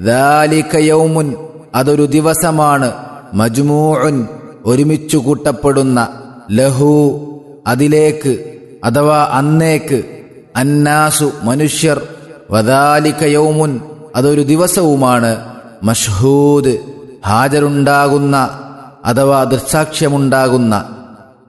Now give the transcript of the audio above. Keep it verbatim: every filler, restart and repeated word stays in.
ദാലിക യൗമുൻ അതൊരു ദിവസമാണ്, മജ്മൂഉൻ ഒരുമിച്ചു കൂട്ടപ്പെടുന്ന, ലഹു അതിലേക്ക് അഥവാ അന്നേക്ക്, അന്നാസു മനുഷ്യർ, വദാലിക യൗമുൻ അതൊരു ദിവസവുമാണ്, മഷ്ഹൂദ് ഹാജരുണ്ടാകുന്ന അഥവാ ദൃക്സാക്ഷ്യമുണ്ടാകുന്ന.